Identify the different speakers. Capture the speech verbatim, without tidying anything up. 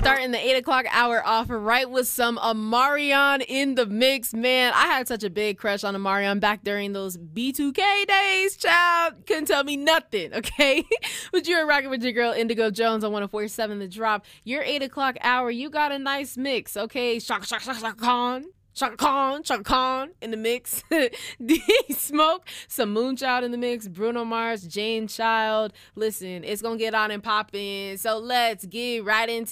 Speaker 1: starting the eight o'clock hour off right with some Omarion in the mix. Man, I had such a big crush on Omarion back during those B two K days, child. Couldn't tell me nothing, okay? But you're rocking with your girl Indigo Jones on one oh four point seven The Drop. Your eight o'clock hour, you got a nice mix, okay? Shaka, shaka, shaka, shaka, Khan. Chaka Khan, Chaka Khan in the mix. D Smoke, some Moonchild in the mix. Bruno Mars, Jane Child. Listen, it's going to get on and poppin'. So let's get right into